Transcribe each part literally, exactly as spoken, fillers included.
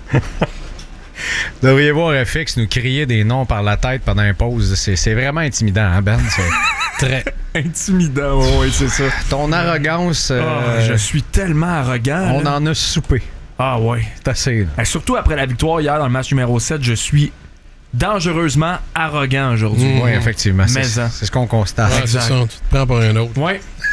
Vous devriez voir F X nous crier des noms par la tête pendant une pause. C'est, c'est vraiment intimidant, hein, Ben? C'est très intimidant, oui, c'est ça. Ton arrogance... Euh, oh, je suis tellement arrogant. On là. en a soupé. Ah ouais. C'est assez. Et surtout après la victoire hier dans le match numéro sept, je suis dangereusement arrogant aujourd'hui. Mmh. Oui, effectivement. C'est, Mais, c'est ce qu'on constate. Ouais, c'est ça, tu te prends pour un autre. Oui.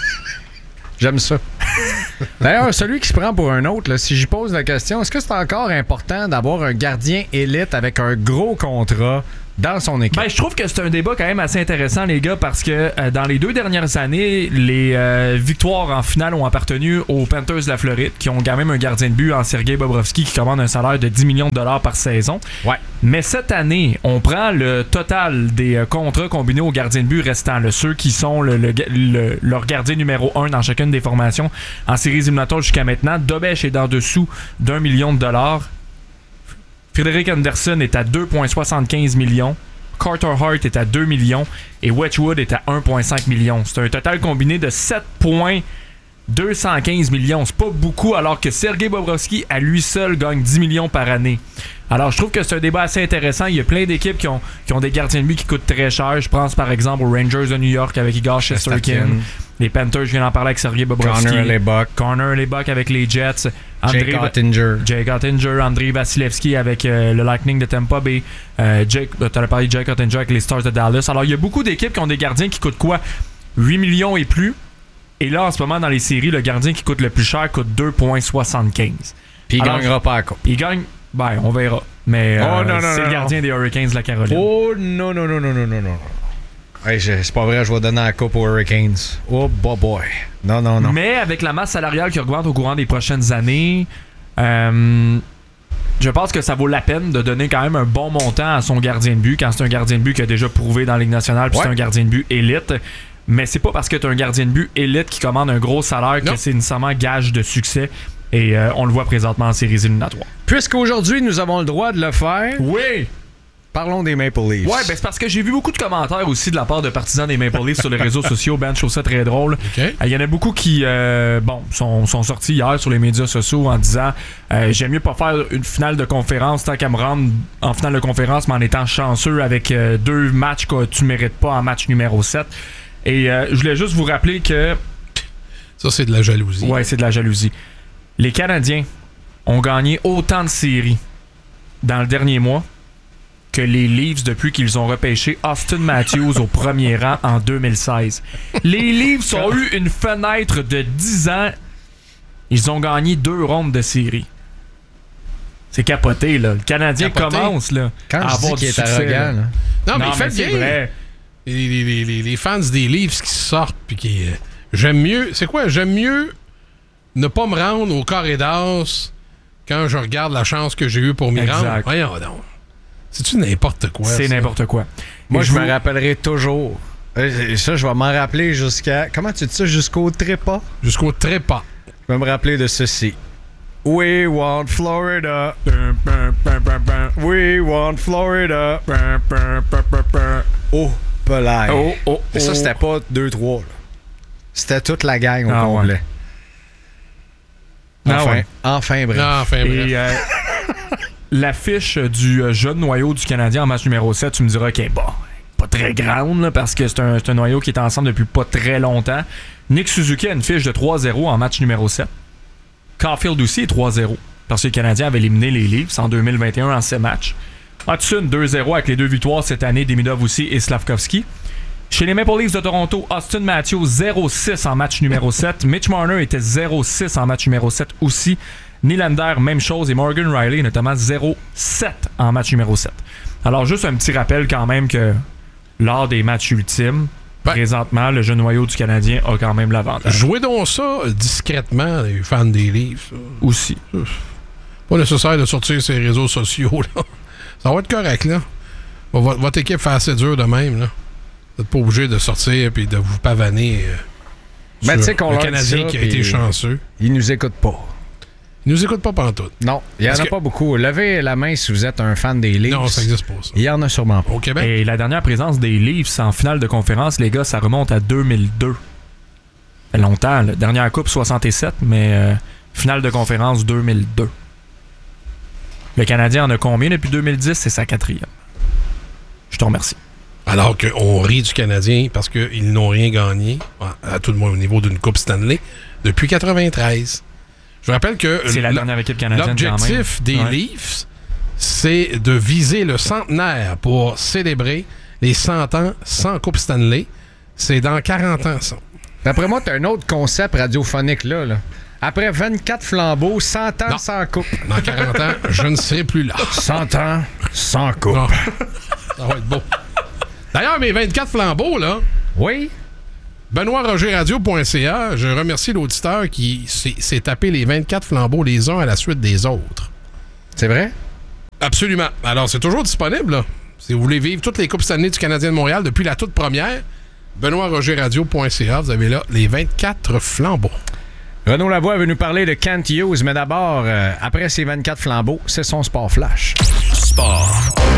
J'aime ça. D'ailleurs, celui qui se prend pour un autre, là, si j'y pose la question, est-ce que c'est encore important d'avoir un gardien élite avec un gros contrat dans son équipe? Ben, je trouve que c'est un débat quand même assez intéressant, les gars, parce que euh, dans les deux dernières années, les euh, victoires en finale ont appartenu aux Panthers de la Floride, qui ont quand même un gardien de but en Sergei Bobrovski qui commande un salaire de dix millions de dollars par saison. Ouais. Mais cette année, on prend le total des euh, contrats combinés aux gardiens de but restants, là, ceux qui sont le, le, le, leur gardien numéro un dans chacune des formations en séries éliminatoires jusqu'à maintenant. Dobech est en dessous d'un million de dollars. Frederik Andersen est à deux virgule soixante-quinze millions. Carter Hart est à deux millions. Et Wedgwood est à un virgule cinq millions. C'est un total combiné de sept virgule deux cent quinze millions. C'est pas beaucoup, alors que Sergei Bobrovski, à lui seul, gagne dix millions par année. Alors, je trouve que c'est un débat assez intéressant. Il y a plein d'équipes qui ont, qui ont des gardiens de but qui coûtent très cher. Je pense par exemple aux Rangers de New York avec Igor Shesterkin. Les Panthers, je viens d'en parler avec Sergei Bobrovski. Connor Hellebuyck. Connor Hellebuyck avec les Jets. Jake Ottinger. Jake Ottinger. Andrei Vasilevski avec euh, le Lightning de Tampa Bay. Euh, Jake, tu as parlé de Jake Ottinger avec les Stars de Dallas. Alors, il y a beaucoup d'équipes qui ont des gardiens qui coûtent quoi? huit millions et plus. Et là, en ce moment, dans les séries, le gardien qui coûte le plus cher coûte deux virgule soixante-quinze. Puis il Alors, gagnera pas la coupe. Il gagne... Ben, on verra. Mais euh, oh, non, non, c'est non, le gardien non. des Hurricanes de la Caroline. Oh non, non, non, non, non, non, non. Hey, je, c'est pas vrai, je vais donner la coupe aux Hurricanes. Oh, boy, boy. Non, non, non. Mais avec la masse salariale qui augmente au courant des prochaines années, euh, je pense que ça vaut la peine de donner quand même un bon montant à son gardien de but quand c'est un gardien de but qui a déjà prouvé dans la Ligue nationale puis ouais. C'est un gardien de but élite. Mais c'est pas parce que tu as un gardien de but élite qui commande un gros salaire non. que c'est nécessairement gage de succès. Et euh, on le voit présentement en séries éliminatoires. Puisqu'aujourd'hui, nous avons le droit de le faire. Oui! Parlons des Maple Leafs. Ouais, ben c'est parce que j'ai vu beaucoup de commentaires aussi de la part de partisans des Maple Leafs sur les réseaux sociaux. Ben, je trouve ça très drôle. Il okay. euh, y en a beaucoup qui euh, bon, sont, sont sortis hier sur les médias sociaux en disant euh, j'aime mieux pas faire une finale de conférence tant qu'à me rendre en finale de conférence, mais en étant chanceux avec euh, deux matchs que tu mérites pas en match numéro sept. Et euh, je voulais juste vous rappeler que... Ça, c'est de la jalousie. Ouais, c'est de la jalousie. Les Canadiens ont gagné autant de séries dans le dernier mois que les Leafs depuis qu'ils ont repêché Austin Matthews au premier rang en deux mille seize. Les Leafs ont eu une fenêtre de dix ans. Ils ont gagné deux rondes de série. C'est capoté, là. Le Canadien capoté. Commence là, Quand à je avoir dis qu'il du est succès. Arrogant, là. Non, mais non, il fait mais c'est bien. vrai. Les, les, les, les fans des Leafs qui sortent puis qui... Euh, j'aime mieux... C'est quoi? J'aime mieux ne pas me rendre au corridor quand je regarde la chance que j'ai eue pour m'y rendre. Voyons donc. C'est-tu n'importe quoi? C'est ça? n'importe quoi. Moi, Et je vous... me rappellerai toujours. Euh, ça, je vais m'en rappeler jusqu'à... Comment tu dis ça? Jusqu'au trépas? Jusqu'au trépas. Je vais me rappeler de ceci. We want Florida. We want Florida. Oh, pelay. Oh, oh, Et ça, oh. c'était pas deux trois. Là. C'était toute la gang au ah, complet. Ouais. Enfin, ah, ouais. enfin, bref. Ah, enfin, bref. Et, euh, l'affiche du euh, jeune noyau du Canadien en match numéro sept, tu me diras qu'elle est bon, pas très grande là, parce que c'est un, c'est un noyau qui est ensemble depuis pas très longtemps. Nick Suzuki a une fiche de trois zéro en match numéro sept. Caulfield aussi est trois zéro parce que les Canadiens avaient éliminé les Leafs en deux mille vingt et un en sept matchs. Hudson deux zéro avec les deux victoires cette année, Demidov aussi et Slavkovski. Chez les Maple Leafs de Toronto, Austin Matthews zéro six en match numéro sept. Mitch Marner était zéro six en match numéro sept aussi. Nylander, même chose. Et Morgan Riley, notamment zéro sept en match numéro sept. Alors, juste un petit rappel quand même que lors des matchs ultimes, ben, présentement, le jeune noyau du Canadien a quand même l'avantage. Jouez donc ça discrètement, les fans des Leafs. Ça. Aussi. Pas nécessaire de sortir ces réseaux sociaux. Là. Ça va être correct, là. Votre, votre équipe fait assez dur de même, là. Vous n'êtes pas obligé de sortir et de vous pavaner euh, ben, sur tu sais qu'on le leur Canadien dit ça, qui a été chanceux. Ils nous écoutent pas. Ils nous écoutent pas pantoute. Non, il y en a que... pas beaucoup. Levez la main si vous êtes un fan des Leafs. Non, ça n'existe pas, ça. Il y en a sûrement pas. Au Québec? Et la dernière présence des Leafs en finale de conférence, les gars, ça remonte à deux mille deux. Ça fait longtemps, là. Dernière coupe soixante-sept, mais euh, finale de conférence deux mille deux. Le Canadien en a combien depuis deux mille dix? C'est sa quatrième. Je te remercie. Alors qu'on rit du Canadien parce qu'ils n'ont rien gagné, à tout le moins au niveau d'une Coupe Stanley, depuis quatre-vingt-treize. Je vous rappelle que c'est la dernière équipe canadienne l'objectif des ouais. Leafs, c'est de viser le centenaire pour célébrer les cent ans sans Coupe Stanley. C'est dans quarante ans, ça. D'après moi, tu as un autre concept radiophonique là. là. Après vingt-quatre flambeaux, cent ans non. sans coupe. Dans quarante ans, je ne serai plus là. cent ans sans coupe. Non. Ça va être beau. D'ailleurs, mes vingt-quatre flambeaux, là. Oui. benoît roger radio point c a, je remercie l'auditeur qui s'est, s'est tapé les vingt-quatre flambeaux les uns à la suite des autres. C'est vrai? Absolument. Alors, c'est toujours disponible, là. Si vous voulez vivre toutes les Coupes Stanley du Canadien de Montréal depuis la toute première, benoît roger radio point c a, vous avez là les vingt-quatre flambeaux. Renaud Lavoie veut nous parler de Kent Hughes, mais d'abord, euh, après ses vingt-quatre flambeaux, c'est son Sport Flash. Sport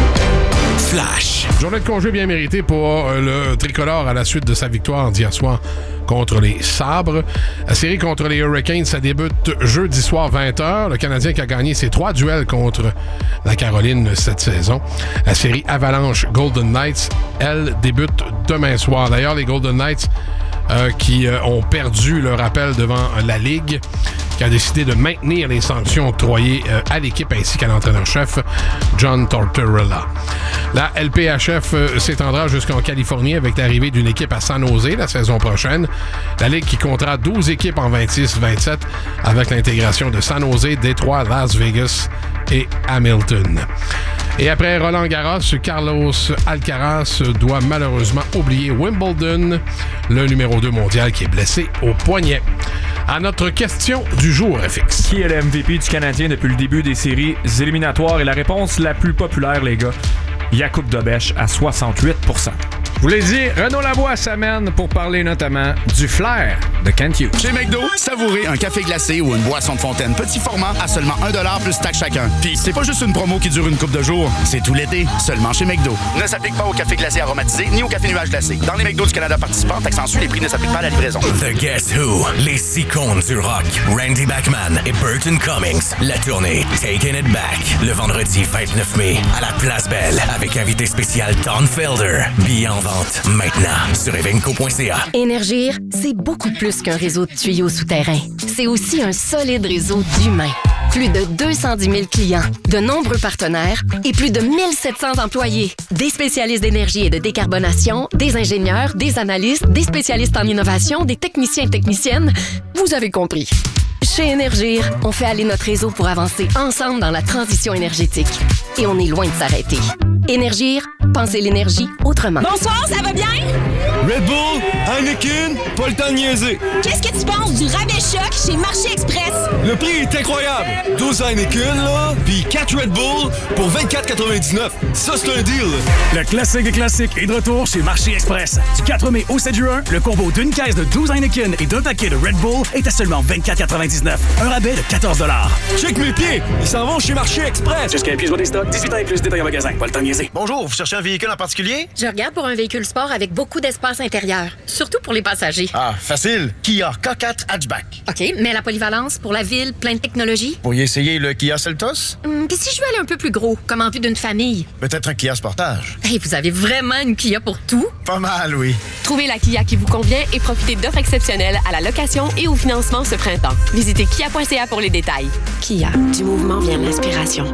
Flash. Journée de congé bien méritée pour euh, le tricolore à la suite de sa victoire d'hier soir contre les Sabres. La série contre les Hurricanes, ça débute jeudi soir vingt heures. Le Canadien qui a gagné ses trois duels contre la Caroline cette saison. La série Avalanche Golden Knights, elle, débute demain soir. D'ailleurs, les Golden Knights euh, qui euh, ont perdu leur appel devant la Ligue, qui a décidé de maintenir les sanctions octroyées euh, à l'équipe ainsi qu'à l'entraîneur-chef John Tortorella. La L P H F euh, s'étendra jusqu'en Californie avec l'arrivée d'une équipe à San Jose la saison prochaine. La Ligue qui comptera douze équipes en vingt-six vingt-sept avec l'intégration de San Jose, Détroit, Las Vegas et Hamilton. Et après Roland Garros, Carlos Alcaraz doit malheureusement oublier Wimbledon, le numéro deux mondial qui est blessé au poignet. À notre question du jour, F X. Qui est le M V P du Canadien depuis le début des séries éliminatoires? Et la réponse la plus populaire, les gars, Jakub Dobeš à soixante-huit pour cent. Je vous l'ai dit, Renaud Lavoie s'amène pour parler notamment du flair de Kent Hughes. Chez McDo, savourez un café glacé ou une boisson de fontaine petit format à seulement un dollar plus taxe chacun. Puis c'est pas juste une promo qui dure une couple de jours, c'est tout l'été, seulement chez McDo. Ne s'applique pas au café glacé aromatisé ni au café nuage glacé. Dans les McDo du Canada participants, taxe en sus, les prix ne s'appliquent pas à la livraison. The Guess Who, les icônes du rock, Randy Bachman et Burton Cummings. La tournée Taking It Back, le vendredi vingt-neuf mai à la Place Belle avec invité spécial Don Felder. Billets en vente maintenant sur evenco point c a. Énergir, c'est beaucoup plus qu'un réseau de tuyaux souterrains. C'est aussi un solide réseau d'humains. Plus de deux cent dix mille clients, de nombreux partenaires et plus de mille sept cents employés. Des spécialistes d'énergie et de décarbonation, des ingénieurs, des analystes, des spécialistes en innovation, des techniciens et techniciennes. Vous avez compris. Chez Énergir, on fait aller notre réseau pour avancer ensemble dans la transition énergétique. Et on est loin de s'arrêter. Énergir, pensez l'énergie autrement. Bonsoir, ça va bien? Red Bull, Heineken, pas le temps de niaiser. Qu'est-ce que tu penses du rabais choc chez Marché Express? Le prix est incroyable. douze Heineken, là, puis quatre Red Bull pour vingt-quatre quatre-vingt-dix-neuf. Ça, c'est un deal. Le classique des classiques est de retour chez Marché Express. Du quatre mai au sept juin, le combo d'une caisse de douze Heineken et d'un paquet de Red Bull est à seulement vingt-quatre quatre-vingt-dix-neuf. Un rabais de quatorze dollars. Check mes pieds, ils s'en vont chez Marché Express. Jusqu'à un pied joie des stocks, dix-huit ans et plus, détail en magasin. Pas le temps de niaiser. Bonjour, vous cherchez un véhicule en particulier? Je regarde pour un véhicule sport avec beaucoup d'espace intérieur, surtout pour les passagers. Ah, facile. Kia K quatre Hatchback. OK, mais la polyvalence pour la ville, plein de technologie? Pourriez essayer le Kia Seltos? Hum, Puis si je veux aller un peu plus gros, comme en vue d'une famille? Peut-être un Kia Sportage. Hey, vous avez vraiment une Kia pour tout? Pas mal, oui. Trouvez la Kia qui vous convient et profitez d'offres exceptionnelles à la location et au financement ce printemps. Visitez kia point c a pour les détails. Kia, du mouvement vient l'inspiration.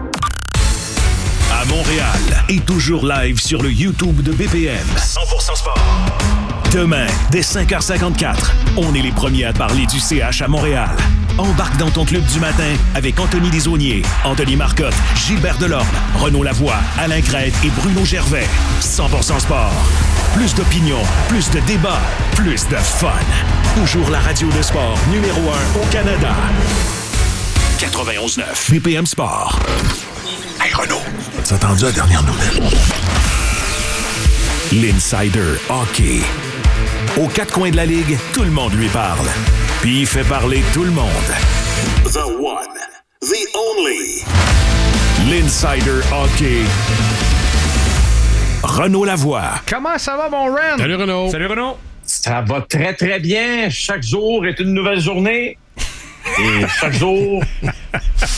À Montréal et toujours live sur le YouTube de B P M. cent pour cent sport. Demain, dès cinq heures cinquante-quatre, on est les premiers à parler du C H à Montréal. Embarque dans ton club du matin avec Anthony Desaulniers, Anthony Marcotte, Gilbert Delorme, Renaud Lavoie, Alain Crête et Bruno Gervais. cent pour cent sport. Plus d'opinion, plus de débats, plus de fun. Toujours la radio de sport numéro un au Canada. quatre-vingt-onze neuf B P M Sport. Hey Renaud, t'as entendu la dernière nouvelle? L'Insider Hockey. Aux quatre coins de la Ligue, tout le monde lui parle. Puis il fait parler tout le monde. The one, the only. L'Insider Hockey. Renaud Lavoie. Comment ça va, mon Ren? Salut, Renaud. Salut, Renaud. Ça va très, très bien. Chaque jour est une nouvelle journée. Et chaque jour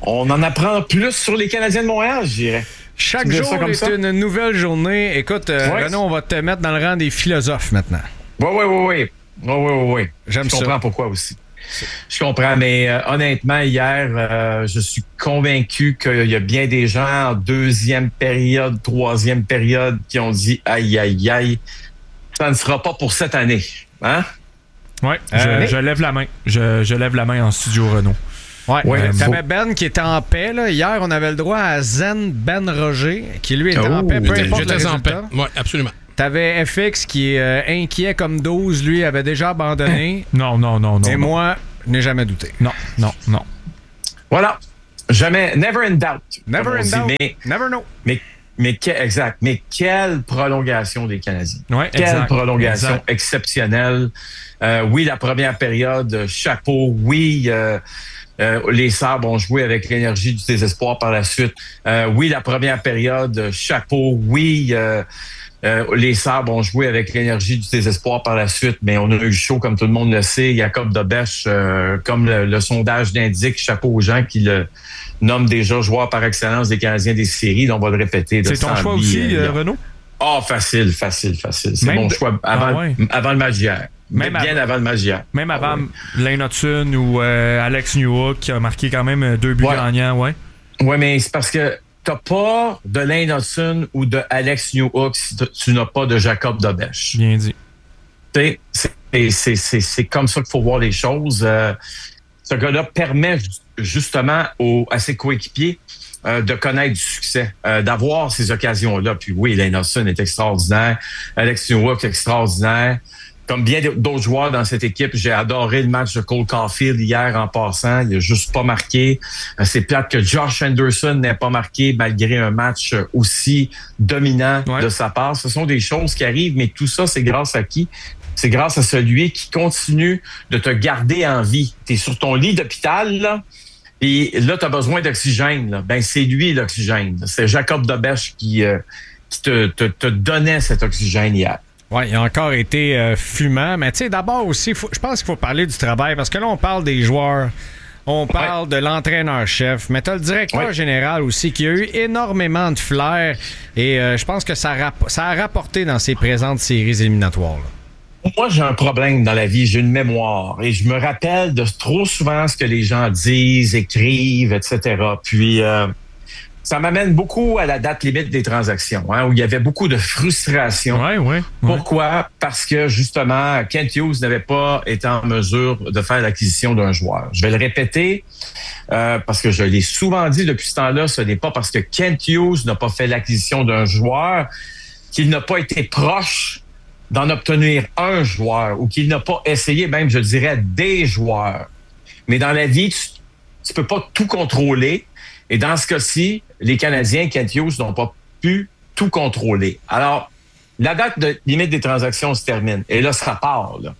on en apprend plus sur les Canadiens de Montréal, je dirais. Chaque jour est ça? Une nouvelle journée. Écoute, euh, ouais. Renaud, on va te mettre dans le rang des philosophes maintenant. Oui, oui, oui, oui. Oui, oui, oui, oui. J'aime je ça. Je comprends pourquoi aussi. Je comprends, mais euh, honnêtement, hier, euh, je suis convaincu qu'il y a bien des gens en deuxième période, troisième période qui ont dit « Aïe, aïe, aïe, ça ne sera pas pour cette année. » Hein? Oui, euh, je, je lève la main. Je, je lève la main en studio Renaud. Ouais, ouais, euh, t'avais Ben qui était en paix. Là. Hier, on avait le droit à Zen Ben Roger, qui lui était oh, en paix, peu importe le résultat. En paix. Oui, absolument. T'avais F X qui est euh, inquiet comme douze, lui avait déjà abandonné. non, non, non, non. Et non. moi, je n'ai jamais douté. Non, non, non. Voilà. Jamais, never in doubt. Never in doubt. Mais, never know. Mais, mais que, exact. Mais quelle prolongation des Canadiens. Ouais, quelle exact, prolongation exact. exceptionnelle. Euh, oui, la première période, chapeau. Oui, euh, euh, les Sabres ont joué avec l'énergie du désespoir par la suite. Euh, oui, la première période, chapeau. Oui, euh, Euh, les Sabres ont joué avec l'énergie du désespoir par la suite, mais on a eu chaud, comme tout le monde le sait. Jacob Dobèche, euh, comme le, le sondage l'indique, chapeau aux gens qui le nomment déjà joueur par excellence des Canadiens des séries. Donc, on va le répéter. C'est ton choix aussi, euh, Renaud? Ah, oh, facile, facile, facile. C'est même mon de... choix avant, ah, ouais. avant le match d'hier. Même bien avant, avant le match d'hier. Même avant ah, ouais. Lane Hudson ou euh, Alex Newhook qui a marqué quand même deux buts ouais. gagnants, ouais. Oui, mais c'est parce que t'as pas de Lane Hudson ou de Alex Newhook si tu n'as pas de Jacob Dobèche. Bien dit. C'est, c'est, c'est, c'est comme ça qu'il faut voir les choses. Euh, ce gars-là permet justement aux, à ses coéquipiers euh, de connaître du succès, euh, d'avoir ces occasions-là. Puis oui, Lane Hudson est extraordinaire. Alex Newhook est extraordinaire. Comme bien d'autres joueurs dans cette équipe, j'ai adoré le match de Cole Caulfield hier en passant. Il n'a juste pas marqué. C'est plate que Josh Anderson n'ait pas marqué malgré un match aussi dominant ouais. de sa part. Ce sont des choses qui arrivent, mais tout ça, c'est grâce à qui? C'est grâce à celui qui continue de te garder en vie. Tu es sur ton lit d'hôpital, là, et là, tu as besoin d'oxygène. Là. Ben, c'est lui l'oxygène. C'est Jacob Dobèche qui, euh, qui te, te, te donnait cet oxygène hier. Oui, il a encore été euh, fumant. Mais tu sais, d'abord aussi, faut, je pense qu'il faut parler du travail. Parce que là, on parle des joueurs, on parle ouais. de l'entraîneur-chef. Mais tu as le directeur ouais. général aussi qui a eu énormément de flair. Et euh, je pense que ça, rap- ça a rapporté dans ses présentes séries éliminatoires. Là. Moi, j'ai un problème dans la vie. J'ai une mémoire. Et je me rappelle de trop souvent ce que les gens disent, écrivent, et cetera. Puis... Euh, ça m'amène beaucoup à la date limite des transactions, hein, où il y avait beaucoup de frustration. Ouais, ouais, ouais. Pourquoi? Parce que, justement, Kent Hughes n'avait pas été en mesure de faire l'acquisition d'un joueur. Je vais le répéter, euh, parce que je l'ai souvent dit depuis ce temps-là, ce n'est pas parce que Kent Hughes n'a pas fait l'acquisition d'un joueur qu'il n'a pas été proche d'en obtenir un joueur ou qu'il n'a pas essayé, même, je dirais, des joueurs. Mais dans la vie, tu, tu peux pas tout contrôler. Et dans ce cas-ci, les Canadiens, Kent Hughes, n'ont pas pu tout contrôler. Alors, la date de limite des transactions se termine. Et là, ça part. Là.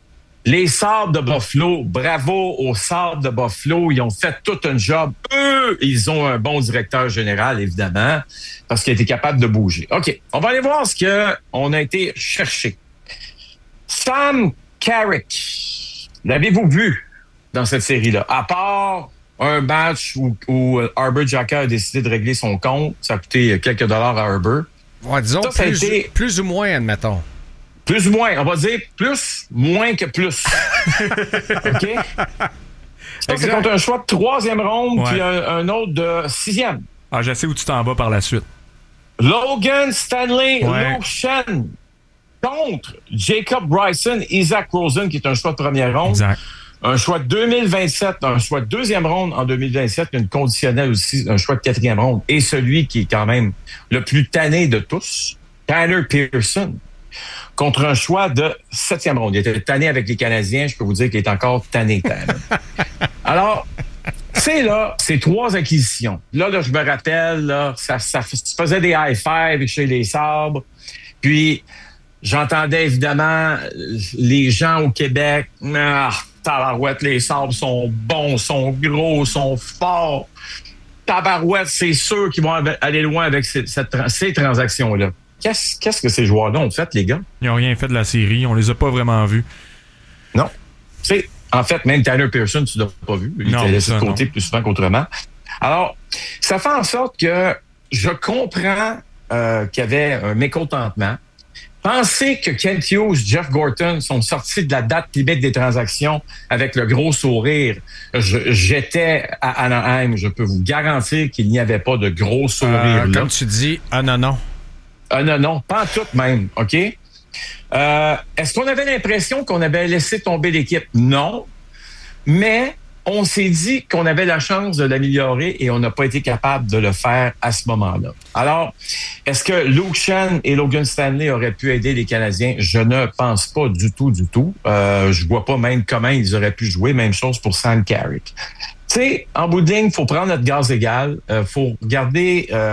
Les Sabres de Buffalo, bravo aux Sabres de Buffalo. Ils ont fait tout un job. Eux, ils ont un bon directeur général, évidemment, parce qu'il a été capable de bouger. OK, on va aller voir ce qu'on a été chercher. Sam Carrick, l'avez-vous vu dans cette série-là? À part... un match où, où Arbor Xhekaj a décidé de régler son compte. Ça a coûté quelques dollars à Arbor. Ouais, disons ça, ça plus, a été plus ou moins, admettons. Plus ou moins. On va dire plus, moins que plus. OK? Ça, c'est contre un choix de troisième ronde, ouais. puis un, un autre de sixième. Ah, je sais où tu t'en vas par la suite. Logan Stanley ouais. Lochen contre Jacob Bryson, Isaac Rosen, qui est un choix de première ronde. Exact. Un choix de deux mille vingt-sept, un choix de deuxième ronde en deux mille vingt-sept, une conditionnelle aussi, un choix de quatrième ronde. Et celui qui est quand même le plus tanné de tous, Tyler Pearson, contre un choix de septième ronde. Il était tanné avec les Canadiens, je peux vous dire qu'il est encore tanné. tanné. Alors, c'est là, c'est trois acquisitions. Là, là je me rappelle, là, ça, ça faisait des high-fives chez les Sabres. Puis, j'entendais évidemment les gens au Québec, ah, tabarouette, les Sabres sont bons, sont gros, sont forts. Tabarouette, c'est sûr qu'ils vont aller loin avec ces, cette, ces transactions-là. Qu'est-ce, qu'est-ce que ces joueurs-là ont fait, les gars? Ils n'ont rien fait de la série. On les a pas vraiment vus. Non. C'est, en fait, même Tyler Pearson, tu ne l'as pas vu. Il était laissé de côté plus souvent qu'autrement. Alors, ça fait en sorte que je comprends euh, qu'il y avait un mécontentement. Penser que Kent Hughes, Jeff Gorton sont sortis de la date limite des transactions avec le gros sourire. Je, j'étais à Anaheim, je peux vous garantir qu'il n'y avait pas de gros sourire euh, là. Comme tu dis, ah non, non. Ah non, non, pas en tout même, OK? Euh, est-ce qu'on avait l'impression qu'on avait laissé tomber l'équipe? Non. Mais on s'est dit qu'on avait la chance de l'améliorer et on n'a pas été capable de le faire à ce moment-là. Alors, est-ce que Luke Schenn et Logan Stanley auraient pu aider les Canadiens? Je ne pense pas du tout, du tout. Euh, je vois pas même comment ils auraient pu jouer. Même chose pour Sam Carrick. Tu sais, en bout de ligne, il faut prendre notre gaz égal. Il euh, faut regarder... Euh,